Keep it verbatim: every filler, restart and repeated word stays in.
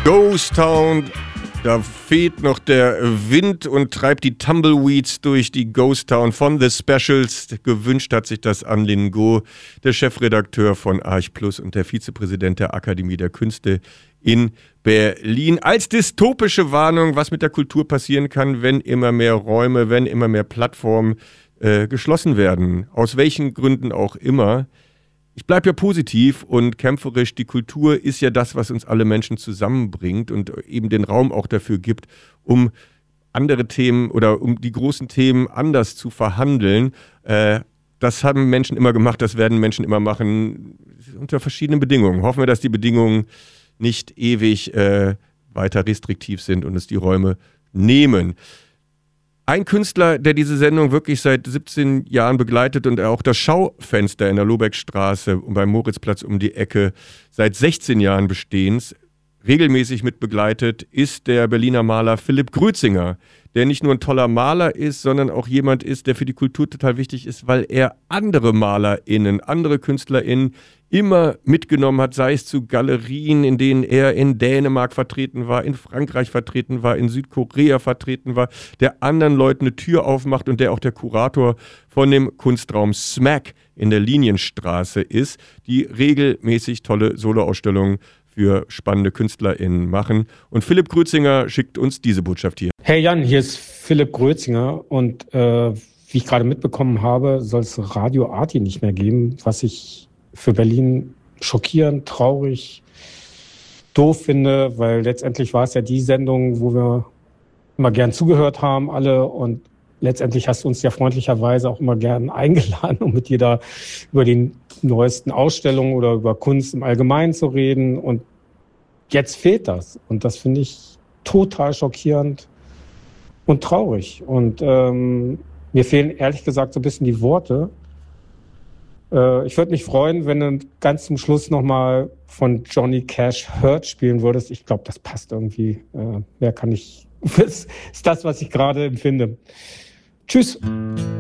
Ghost Town. Da fehlt noch der Wind und treibt die Tumbleweeds durch die Ghost Town von The Specials. Gewünscht hat sich das An Lin Go, der Chefredakteur von Arch Plus und der Vizepräsident der Akademie der Künste in Berlin. Als dystopische Warnung, was mit der Kultur passieren kann, wenn immer mehr Räume, wenn immer mehr Plattformen äh, geschlossen werden. Aus welchen Gründen auch immer. Ich bleibe ja positiv und kämpferisch. Die Kultur ist ja das, was uns alle Menschen zusammenbringt und eben den Raum auch dafür gibt, um andere Themen oder um die großen Themen anders zu verhandeln. Äh, das haben Menschen immer gemacht, das werden Menschen immer machen, unter verschiedenen Bedingungen. Hoffen wir, dass die Bedingungen nicht ewig äh, weiter restriktiv sind und es die Räume nehmen. Ein Künstler, der diese Sendung wirklich seit siebzehn Jahren begleitet und auch das Schaufenster in der Lobeckstraße und beim Moritzplatz um die Ecke seit sechzehn Jahren Bestehens regelmäßig mit begleitet, ist der Berliner Maler Philipp Grötzinger, der nicht nur ein toller Maler ist, sondern auch jemand ist, der für die Kultur total wichtig ist, weil er andere MalerInnen, andere KünstlerInnen immer mitgenommen hat, sei es zu Galerien, in denen er in Dänemark vertreten war, in Frankreich vertreten war, in Südkorea vertreten war, der anderen Leuten eine Tür aufmacht und der auch der Kurator von dem Kunstraum Smack in der Linienstraße ist, die regelmäßig tolle Soloausstellungen für spannende KünstlerInnen machen. Und Philipp Grötzinger schickt uns diese Botschaft hier. Hey Jan, hier ist Philipp Grötzinger und äh, wie ich gerade mitbekommen habe, soll es Radio Arti nicht mehr geben, was ich für Berlin schockierend, traurig, doof finde, weil letztendlich war es ja die Sendung, wo wir immer gern zugehört haben, alle, und letztendlich hast du uns ja freundlicherweise auch immer gern eingeladen, um mit dir da über die neuesten Ausstellungen oder über Kunst im Allgemeinen zu reden, und jetzt fehlt das, und das finde ich total schockierend und traurig, und ähm, mir fehlen ehrlich gesagt so ein bisschen die Worte. Ich würde mich freuen, wenn du ganz zum Schluss nochmal von Johnny Cash Hurt spielen würdest. Ich glaube, das passt irgendwie. Mehr kann ich. Das ist das, was ich gerade empfinde. Tschüss.